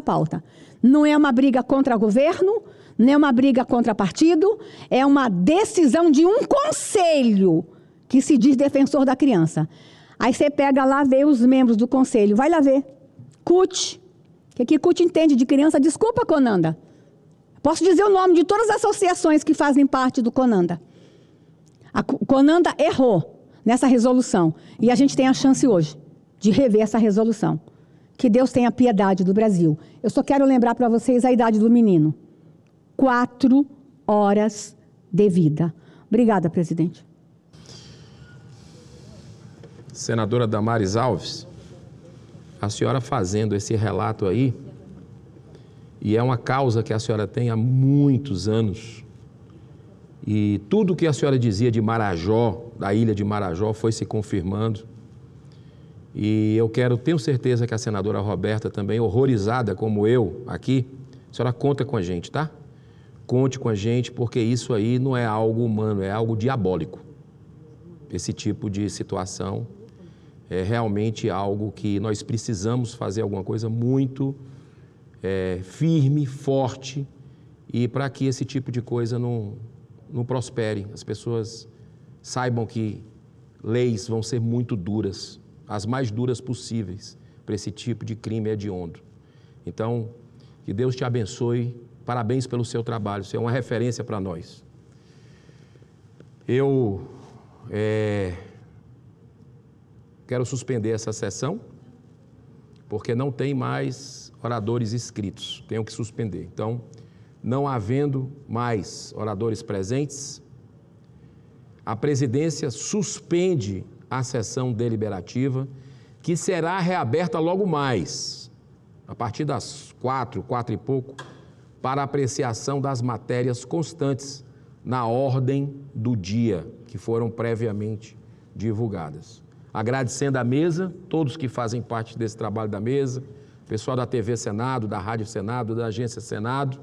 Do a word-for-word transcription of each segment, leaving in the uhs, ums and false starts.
pauta. Não é uma briga contra o governo, não é uma briga contra partido, é uma decisão de um conselho que se diz defensor da criança. Aí você pega lá, vê os membros do conselho, vai lá ver. C U T. O que, que C U T entende de criança? Desculpa, Conanda. Posso dizer o nome de todas as associações que fazem parte do Conanda. A Conanda errou nessa resolução. E a gente tem a chance hoje de rever essa resolução. Que Deus tenha piedade do Brasil. Eu só quero lembrar para vocês a idade do menino. Quatro horas de vida. Obrigada, presidente. Senadora Damares Alves, a senhora fazendo esse relato aí, e é uma causa que a senhora tem há muitos anos, e tudo que a senhora dizia de Marajó, da ilha de Marajó, foi se confirmando, e eu quero, tenho certeza que a senadora Roberta também, horrorizada como eu aqui, a senhora conta com a gente, tá? Conte com a gente, porque isso aí não é algo humano, é algo diabólico. Esse tipo de situação é realmente algo que nós precisamos fazer alguma coisa muito é, firme, forte, e para que esse tipo de coisa não, não prospere. As pessoas saibam que leis vão ser muito duras, as mais duras possíveis, para esse tipo de crime hediondo. Então, que Deus te abençoe, parabéns pelo seu trabalho, você é uma referência para nós. Eu é, quero suspender essa sessão, porque não tem mais oradores inscritos, tenho que suspender. Então, não havendo mais oradores presentes, a presidência suspende a sessão deliberativa, que será reaberta logo mais, a partir das quatro, quatro e pouco, para apreciação das matérias constantes na ordem do dia, que foram previamente divulgadas. Agradecendo à mesa, todos que fazem parte desse trabalho da mesa, pessoal da T V Senado, da Rádio Senado, da Agência Senado,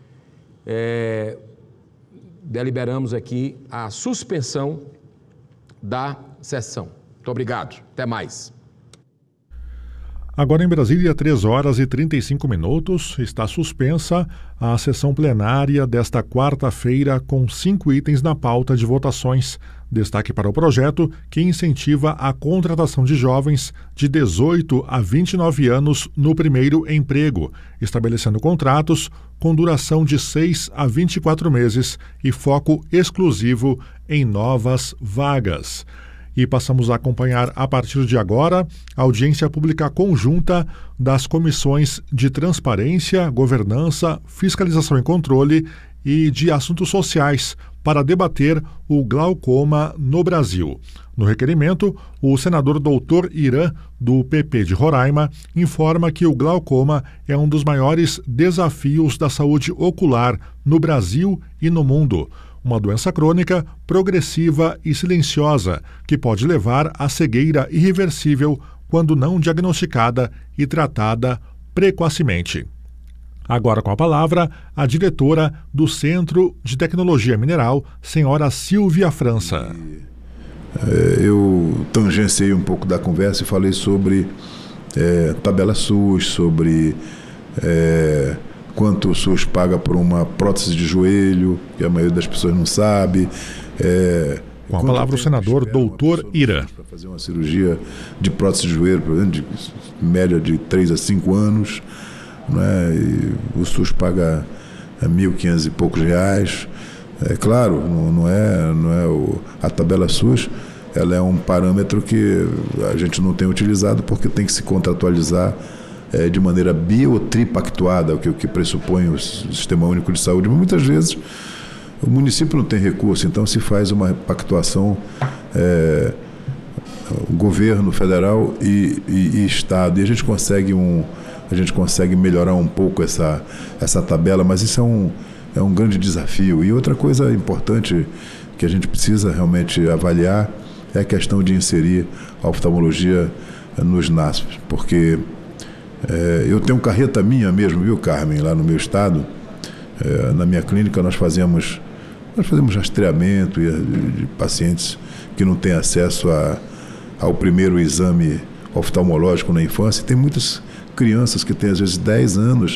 é, deliberamos aqui a suspensão da sessão. Muito obrigado. Até mais. Agora em Brasília, três horas e trinta e cinco minutos, está suspensa a sessão plenária desta quarta-feira com cinco itens na pauta de votações. Destaque para o projeto que incentiva a contratação de jovens de dezoito a vinte e nove anos no primeiro emprego, estabelecendo contratos com duração de seis a vinte e quatro meses e foco exclusivo em novas vagas. E passamos a acompanhar, a partir de agora, a audiência pública conjunta das comissões de Transparência, Governança, Fiscalização e Controle e de Assuntos Sociais para debater o glaucoma no Brasil. No requerimento, o senador doutor Irã, do P P de Roraima, informa que o glaucoma é um dos maiores desafios da saúde ocular no Brasil e no mundo. Uma doença crônica, progressiva e silenciosa, que pode levar à cegueira irreversível quando não diagnosticada e tratada precocemente. Agora com a palavra, a diretora do Centro de Tecnologia Mineral, senhora Silvia França. É, eu tangenciei um pouco da conversa e falei sobre é, tabela SUS, sobre... É, quanto o SUS paga por uma prótese de joelho, que a maioria das pessoas não sabe. É, Com a palavra o senador doutor Irã. Para fazer uma cirurgia de prótese de joelho, por exemplo, de média de três a cinco anos, né? E o SUS paga mil e quinhentos e poucos reais. É claro, não, não é, não é o, a tabela SUS, ela é um parâmetro que a gente não tem utilizado porque tem que se contratualizar É, de maneira bi ou tripactuada, o que, o que pressupõe o Sistema Único de Saúde. Mas muitas vezes o município não tem recurso, então se faz uma pactuação é, governo federal e, e, e Estado, e a gente consegue um, a gente consegue melhorar um pouco essa, essa tabela, mas isso é um, é um grande desafio. E outra coisa importante que a gente precisa realmente avaliar é a questão de inserir a oftalmologia nos N A S Ps, porque É, eu tenho carreta minha mesmo, viu, Carmen, lá no meu estado. É, na minha clínica nós fazemos, nós fazemos rastreamento de, de pacientes que não têm acesso a, ao primeiro exame oftalmológico na infância. Tem muitas crianças que têm às vezes dez anos